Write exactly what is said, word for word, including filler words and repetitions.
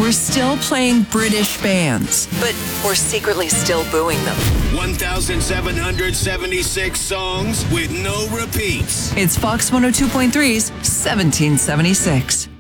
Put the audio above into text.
we're still playing British bands, but we're secretly still booing them. one thousand seven hundred seventy-six songs with no repeats. It's Fox one oh two point three's seventeen seventy-six.